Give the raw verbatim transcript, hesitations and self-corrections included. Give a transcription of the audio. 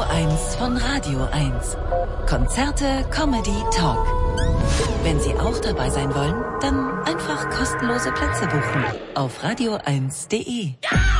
eins von Radio eins. Konzerte, Comedy, Talk. Wenn Sie auch dabei sein wollen, dann einfach kostenlose Plätze buchen auf radio eins punkt de.